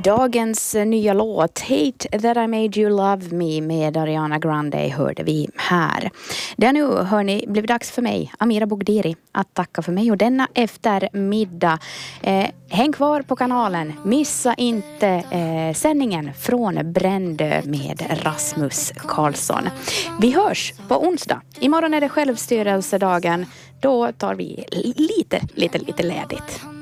Dagens nya låt Hate That I Made You Love Me med Ariana Grande hörde vi här. Det är nu, hörni, blivit dags för mig, Amira Bogdiri, att tacka för mig och denna eftermiddag. Häng kvar på kanalen, missa inte sändningen från Brändö med Rasmus Karlsson. Vi hörs på onsdag. Imorgon är det självstyrelsedagen. Då tar vi lite ledigt.